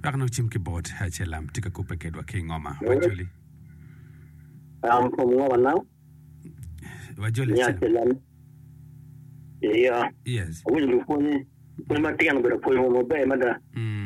Rakno chim ke bot chelam tika kupe kedwa kingoma wajuli. From Ngoma now. Wajuli chelam. Yeah. Yes. We look for me. We might think about a poem of Bay Mother.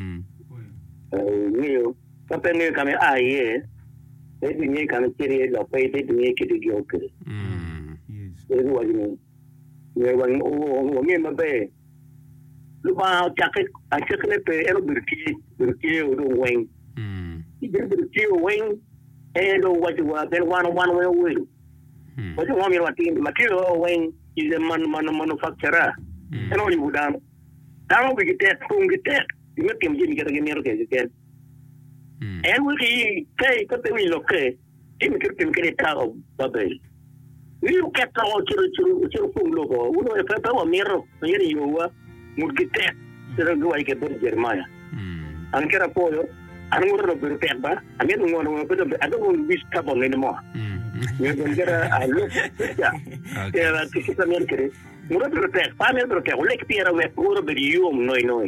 You, Papa come here. Let me come carry the pay to make it a joke. Yes. What you mean? We went over my bay. Look out, jacket. I took a pay every key or the wing. He did the key wing and what you were then one way away. What you want me to think the material wing is a manufacturer. And all you would down. Down we get that, you make him get a again. And we say, but we look at him get out of Babel. You get all to logo. We know if I have a mirror, you would get that. So go I get Jeremiah. And get a poil. I don't want to be pepper. I don't want to be stubborn anymore. You're going to get a look. There are to America. Mura protect, family protect. Like Pierre, we put a you no.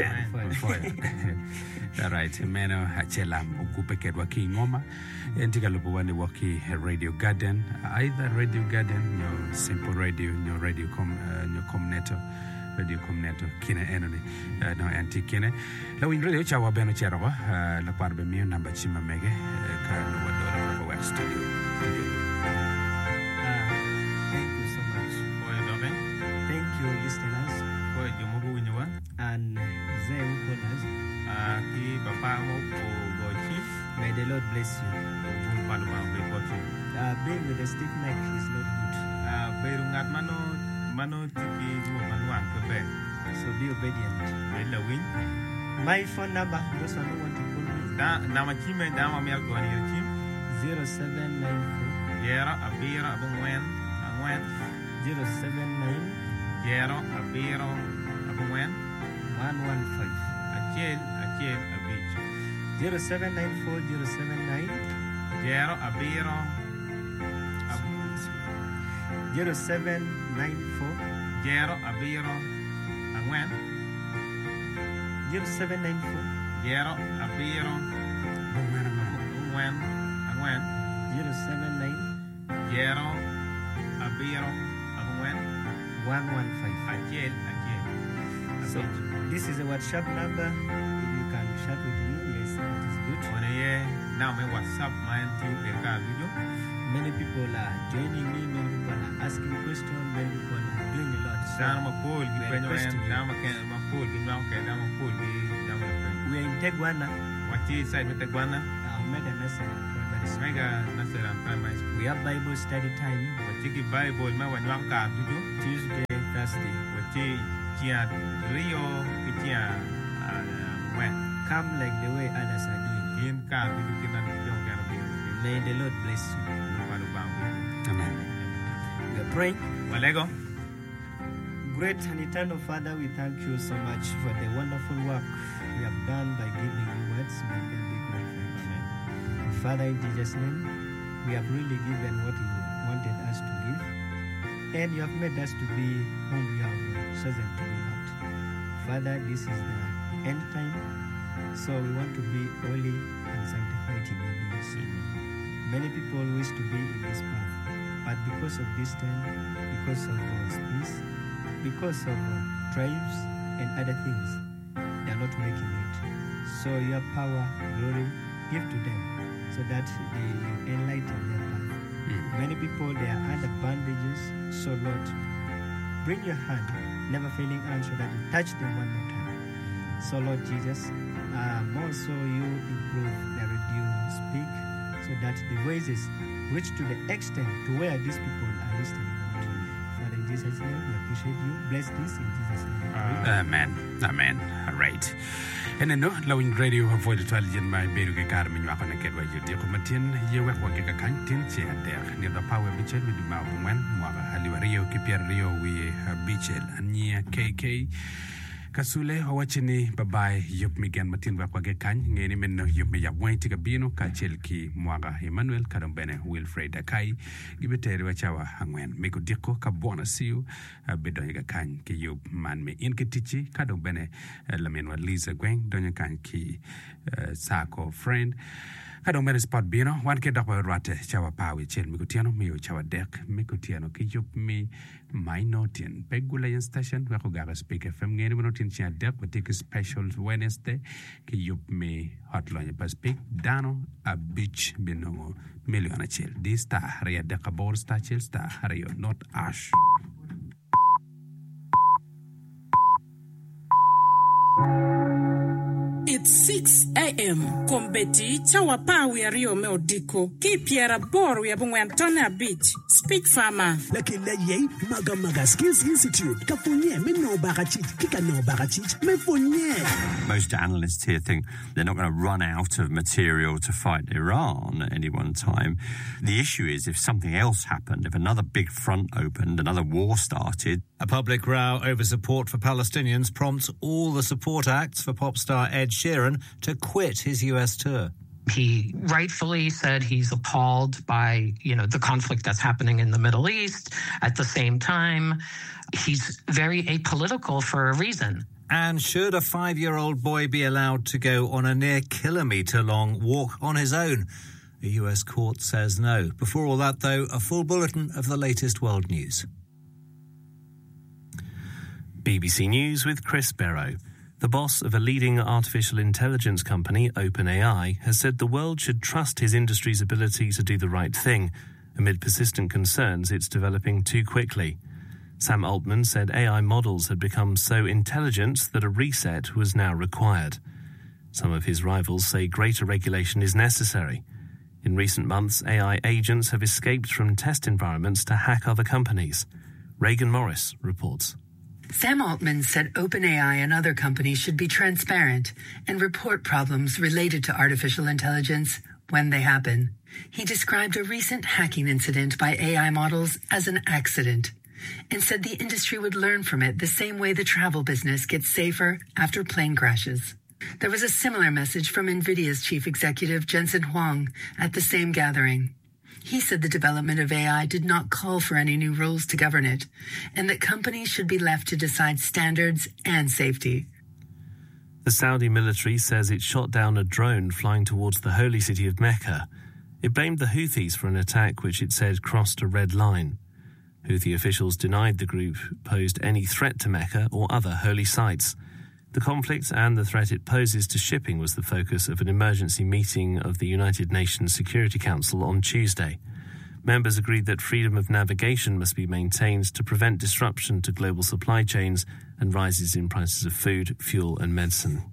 All right, Meno Hachelam, Okupe Kedwa Kingoma, Entigalubuani Waki Radio Garden, either Radio Garden, your simple radio, your radio comneto, Radio Comneto, Kina Enony, no anti-kine. Lawin Radio Chawa Beno Cherawa, La Parbe Mio, number Chima Mege, Kaluadora West Studio. Thank you so much. Thank you, listeners. And they will call us. May the Lord bless you. Being with a stiff neck is not good. So be obedient. My phone number, those who don't want to call me, 115. So this is a WhatsApp number. If you can chat with me, yes, it is good. Many people are joining me, many people are asking questions, many people are doing a lot. So we are in Tegwana. Omega Nassar Primary School. We have Bible study time. Tuesday, Thursday. Come like the way others are doing. May the Lord bless you. Amen. We are praying. Great and eternal Father, we thank you so much for the wonderful work you have done by giving you words. May God be glorified. Father, in Jesus' name, we have really given what you wanted us to give, and you have made us to be whom you have chosen to be, Lord. Father, this is the end time, so we want to be holy and sanctified in your name. Many people wish to be in this path, but because of distance, because of space, because of tribes and other things, they are not making it. So your power, glory, give to them so that they enlighten their path. Many people, they are under bandages. So Lord, bring your hand, never failing hand, so that you touch them one more time. So Lord Jesus, also you improve the radio speak, so that the voices reach to the extent to where these people are listening. Father, in Jesus' name, we appreciate you. Bless this in Jesus' name. Amen. Amen. All right. And then Lawin Radio avoid the Italian my baby garden you are going to get where you deal with you work a canteen there near the power beach with the mountain when Rio Kipia Rio we beach and near KK Kasule hawachini babae yup migan matin wa kwage kany ngeni men yup me yabwen tika bino kachel ki mwaga Emmanuel kadombene Wilfred Akai gibeteri wa chawa hangwen miko diko kabwana siu bedonyiga kany ki yup man me inkitichi kadombene lamenwa Lisa Gweng donya kany ki sako friend kadombene spot bino wan ke dakwa rate chawa pawi chel mikutiano miyo chawa dek mikutiano ki yup mi Mainotin Pegula yen station wako gaga speak FM ngeni manotin chia dek watik special Wednesday ki yup me hotline pa speak dano a beach binongo miliona chil di star ria deka bor star chil star rio not ash. It's 6 a.m. Kombeti chawapawi ario meodiko. Kipiera boru ya bungwe Antonia Beach. Speak farmer. Lakile ye maga skills institute. Kafunye me no bagachit. Kika no bagachit. Me funye. Most analysts here think they're not going to run out of material to fight Iran at any one time. The issue is if something else happened, if another big front opened, another war started. A public row over support for Palestinians prompts all the support acts for pop star Ed Sheeran to quit his US tour. He rightfully said he's appalled by, the conflict that's happening in the Middle East. At the same time, he's very apolitical for a reason. And should a 5-year-old boy be allowed to go on a near kilometre-long walk on his own? A US court says no. Before all that, though, a full bulletin of the latest world news. BBC News with Chris Barrow. The boss of a leading artificial intelligence company, OpenAI, has said the world should trust his industry's ability to do the right thing, amid persistent concerns it's developing too quickly. Sam Altman said AI models had become so intelligent that a reset was now required. Some of his rivals say greater regulation is necessary. In recent months, AI agents have escaped from test environments to hack other companies. Reagan Morris reports. Sam Altman said OpenAI and other companies should be transparent and report problems related to artificial intelligence when they happen. He described a recent hacking incident by AI models as an accident and said the industry would learn from it the same way the travel business gets safer after plane crashes. There was a similar message from NVIDIA's chief executive, Jensen Huang, at the same gathering. He said the development of AI did not call for any new rules to govern it, and that companies should be left to decide standards and safety. The Saudi military says it shot down a drone flying towards the holy city of Mecca. It blamed the Houthis for an attack which it said crossed a red line. Houthi officials denied the group posed any threat to Mecca or other holy sites. The conflict and the threat it poses to shipping was the focus of an emergency meeting of the United Nations Security Council on Tuesday. Members agreed that freedom of navigation must be maintained to prevent disruption to global supply chains and rises in prices of food, fuel and medicine.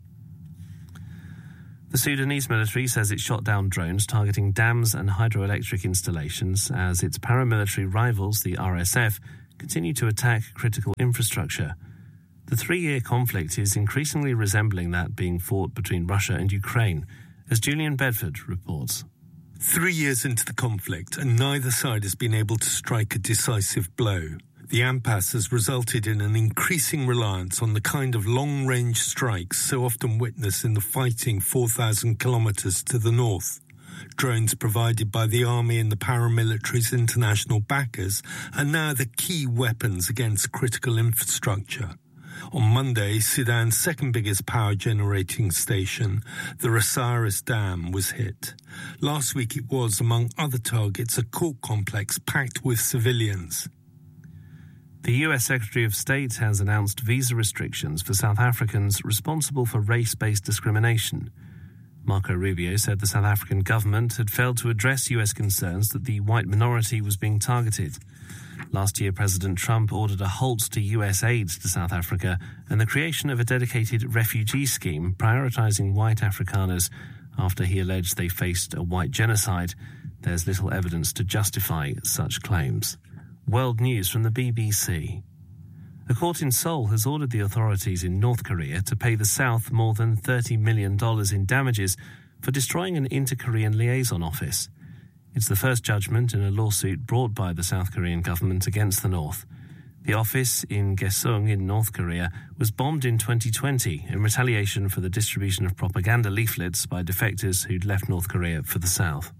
The Sudanese military says it shot down drones targeting dams and hydroelectric installations as its paramilitary rivals, the RSF, continue to attack critical infrastructure. The 3-year conflict is increasingly resembling that being fought between Russia and Ukraine, as Julian Bedford reports. 3 years into the conflict, and neither side has been able to strike a decisive blow. The impasse has resulted in an increasing reliance on the kind of long-range strikes so often witnessed in the fighting 4,000 kilometres to the north. Drones provided by the army and the paramilitary's international backers are now the key weapons against critical infrastructure. On Monday, Sudan's second biggest power generating station, the Osiris Dam, was hit. Last week it was, among other targets, a court complex packed with civilians. The US Secretary of State has announced visa restrictions for South Africans responsible for race-based discrimination. Marco Rubio said the South African government had failed to address US concerns that the white minority was being targeted. Last year, President Trump ordered a halt to US aid to South Africa and the creation of a dedicated refugee scheme prioritizing white Afrikaners after he alleged they faced a white genocide. There's little evidence to justify such claims. World news from the BBC. A court in Seoul has ordered the authorities in North Korea to pay the South more than $30 million in damages for destroying an inter-Korean liaison office. It's the first judgment in a lawsuit brought by the South Korean government against the North. The office in Kaesong in North Korea was bombed in 2020 in retaliation for the distribution of propaganda leaflets by defectors who'd left North Korea for the South.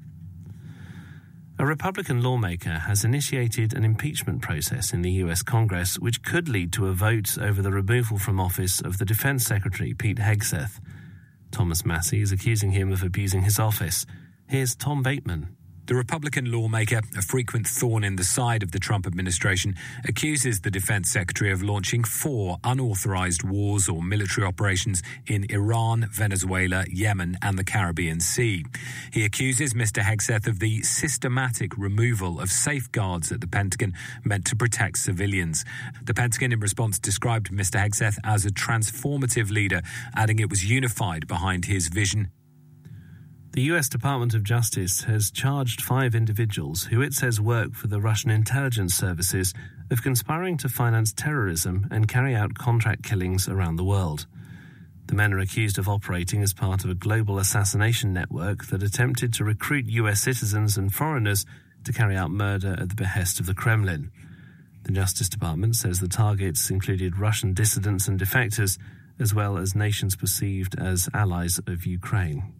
A Republican lawmaker has initiated an impeachment process in the US Congress which could lead to a vote over the removal from office of the Defense Secretary Pete Hegseth. Thomas Massie is accusing him of abusing his office. Here's Tom Bateman. The Republican lawmaker, a frequent thorn in the side of the Trump administration, accuses the Defense Secretary of launching 4 unauthorized wars or military operations in Iran, Venezuela, Yemen, and the Caribbean Sea. He accuses Mr. Hegseth of the systematic removal of safeguards at the Pentagon meant to protect civilians. The Pentagon, in response, described Mr. Hegseth as a transformative leader, adding it was unified behind his vision. The US Department of Justice has charged 5 individuals who it says work for the Russian intelligence services of conspiring to finance terrorism and carry out contract killings around the world. The men are accused of operating as part of a global assassination network that attempted to recruit US citizens and foreigners to carry out murder at the behest of the Kremlin. The Justice Department says the targets included Russian dissidents and defectors, as well as nations perceived as allies of Ukraine.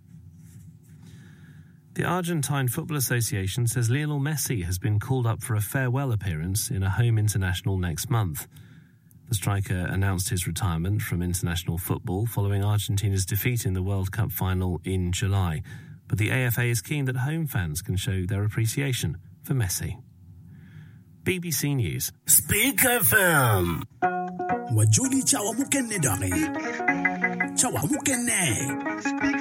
The Argentine Football Association says Lionel Messi has been called up for a farewell appearance in a home international next month. The striker announced his retirement from international football following Argentina's defeat in the World Cup final in July. But the AFA is keen that home fans can show their appreciation for Messi. BBC News. Speak FM. Wajuli chawa mukenne dare. Chawa mukenne.